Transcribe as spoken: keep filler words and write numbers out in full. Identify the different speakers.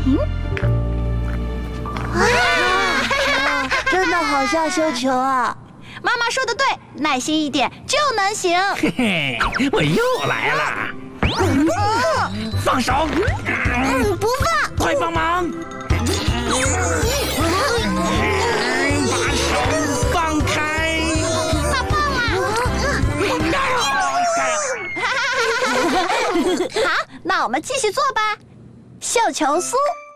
Speaker 1: 哇，真的好像绣球啊！
Speaker 2: 妈妈说的对，耐心一点就能行。
Speaker 3: 嘿嘿，我又来了。放手！
Speaker 1: 嗯，不放！
Speaker 3: 快帮忙！把手放开！
Speaker 2: 好棒啊！好，那我们继续做吧。绣球酥。